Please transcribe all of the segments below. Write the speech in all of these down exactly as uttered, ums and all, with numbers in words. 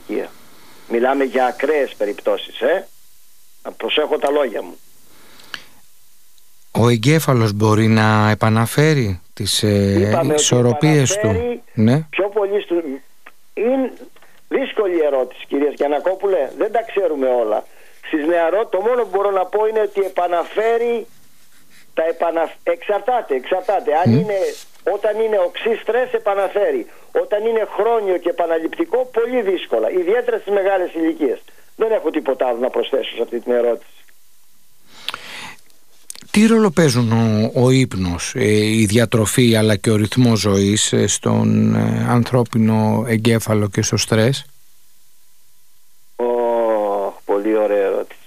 ηλικία. Μιλάμε για ακραίες περιπτώσεις, ε. Να προσέχω τα λόγια μου. Ο εγκέφαλος μπορεί να επαναφέρει τις ε, ισορροπίες του. Ναι. Πιο πολύ στου... Είναι δύσκολη ερώτηση, κυρία Γιαννακόπουλε. Δεν τα ξέρουμε όλα. Στις νεαρό, το μόνο που μπορώ να πω είναι ότι επαναφέρει τα επανα... εξαρτάται, εξαρτάται. Αν mm. είναι, όταν είναι οξύ στρες επαναφέρει. Όταν είναι χρόνιο και επαναληπτικό, πολύ δύσκολα. Ιδιαίτερα στις μεγάλες ηλικίες. Δεν έχω τίποτα άλλο να προσθέσω σε αυτή την ερώτηση. Τι ρόλο παίζουν ο, ο ύπνος, ε, η διατροφή αλλά και ο ρυθμός ζωής ε, στον ε, ανθρώπινο εγκέφαλο και στο στρες? Oh, πολύ ωραία ερώτηση.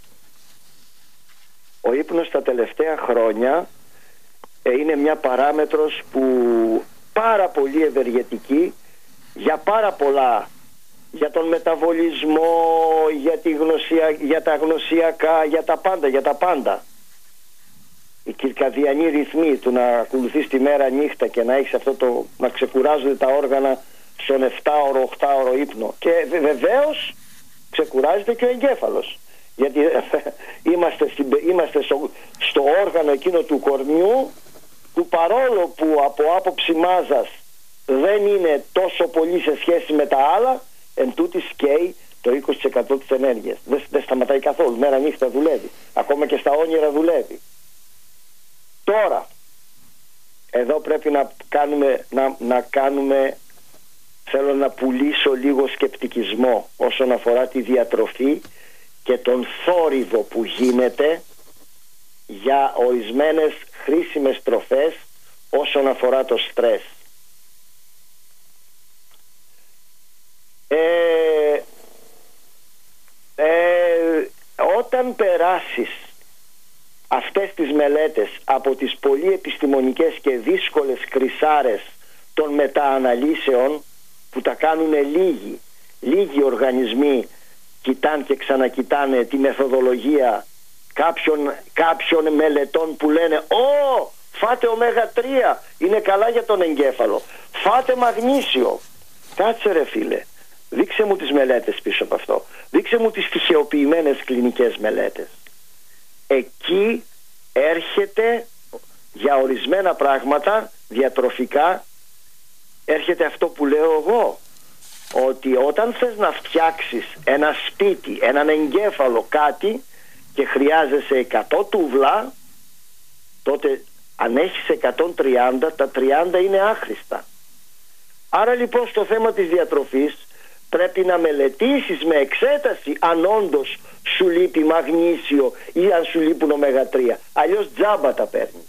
Ο ύπνος τα τελευταία χρόνια ε, είναι μια παράμετρος που πάρα πολύ ευεργετική για πάρα πολλά, για τον μεταβολισμό, για, τη γνωσια, για τα γνωσιακά, για τα πάντα, για τα πάντα. Η κυρκαδιανή ρυθμή του να ακολουθείς τη μέρα νύχτα και να έχεις αυτό το, να ξεκουράζονται τα όργανα στον επτάωρο, οκτάωρο ύπνο. Και βεβαίως ξεκουράζεται και ο εγκέφαλος. Γιατί είμαστε, στην, είμαστε στο, στο όργανο εκείνο του κορμιού που παρόλο που από άποψη μάζας δεν είναι τόσο πολύ σε σχέση με τα άλλα, εν τούτης καίει το είκοσι τοις εκατό της ενέργειας. Δεν, δεν σταματάει καθόλου, μέρα νύχτα δουλεύει. Ακόμα και στα όνειρα δουλεύει. Τώρα, εδώ πρέπει να κάνουμε, να, να κάνουμε, θέλω να πουλήσω λίγο σκεπτικισμό όσον αφορά τη διατροφή και τον θόρυβο που γίνεται για ορισμένες χρήσιμες τροφές όσον αφορά το στρες. Ε, ε, όταν περάσεις αυτές τις μελέτες από τις πολύ επιστημονικές και δύσκολες κρυσάρες των μετααναλύσεων που τα κάνουν λίγοι, λίγοι οργανισμοί, κοιτάνε και ξανακοιτάνε τη μεθοδολογία κάποιων, κάποιων μελετών που λένε «Ω, φάτε ωμέγα τρία, είναι καλά για τον εγκέφαλο, φάτε μαγνήσιο». Κάτσε ρε φίλε, δείξε μου τις μελέτες πίσω από αυτό, δείξε μου τις στοιχειοποιημένες κλινικές μελέτες. Εκεί έρχεται για ορισμένα πράγματα διατροφικά, έρχεται αυτό που λέω εγώ, ότι όταν θες να φτιάξεις ένα σπίτι, έναν εγκέφαλο, κάτι και χρειάζεσαι εκατό τούβλα, τότε αν έχεις εκατόν τριάντα, τα τριάντα είναι άχρηστα. Άρα λοιπόν στο θέμα της διατροφής πρέπει να μελετήσεις με εξέταση αν όντως σου λείπει μαγνήσιο ή αν σου λείπουν ωμέγα τρία. Αλλιώς τζάμπα τα παίρνει.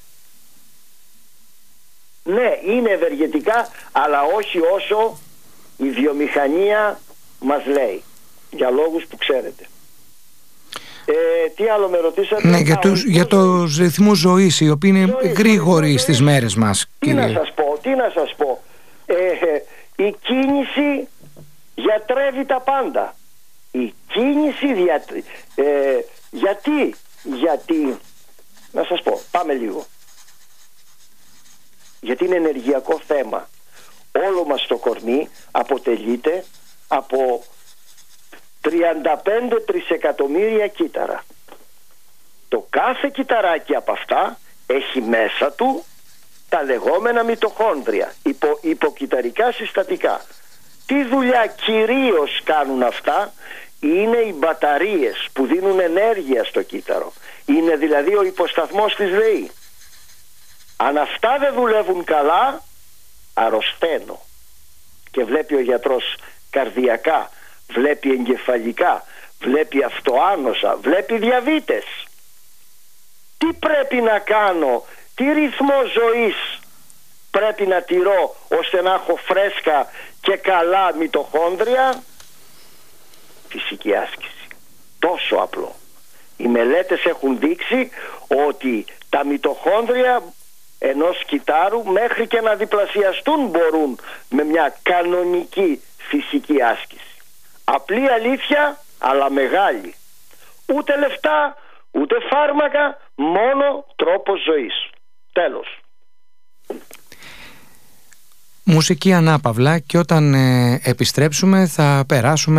Ναι, είναι ευεργετικά, αλλά όχι όσο η βιομηχανία μας λέει, για λόγους που ξέρετε. Ε, τι άλλο με ρωτήσατε? Ναι, για, τους, για τους ρυθμούς ζωής, οι οποίοι είναι ζωής, γρήγοροι ζωής, στις μέρες μας. Τι κύριε. να σας πω, τι να σας πω. Ε, η κίνηση γιατρεύει τα πάντα. Η κίνηση δια, ε, γιατί, γιατί, να σας πω, πάμε λίγο. Γιατί είναι ενεργειακό θέμα. Όλο μας το κορμί αποτελείται από τριάντα πέντε τρισεκατομμύρια κύτταρα. Το κάθε κυτταράκι από αυτά έχει μέσα του τα λεγόμενα μυτοχόνδρια, υπο, υποκυτταρικά συστατικά. Τι δουλειά κυρίως κάνουν αυτά? Είναι οι μπαταρίες που δίνουν ενέργεια στο κύτταρο. Είναι δηλαδή ο υποσταθμός της ΔΕΗ. Αν αυτά δεν δουλεύουν καλά, αρρωσταίνω. Και βλέπει ο γιατρός καρδιακά, βλέπει εγκεφαλικά, βλέπει αυτοάνοσα, βλέπει διαβήτες. Τι πρέπει να κάνω, τι ρυθμό ζωής πρέπει να τηρώ ώστε να έχω φρέσκα και καλά μυτοχόνδρια? Φυσική άσκηση. Τόσο απλό. Οι μελέτες έχουν δείξει ότι τα μυτοχόνδρια ενός κυττάρου μέχρι και να διπλασιαστούν μπορούν με μια κανονική φυσική άσκηση. Απλή αλήθεια, αλλά μεγάλη. Ούτε λεφτά, ούτε φάρμακα, μόνο τρόπος ζωής. Τέλος. Μουσική ανάπαυλα, και όταν ε, επιστρέψουμε θα περάσουμε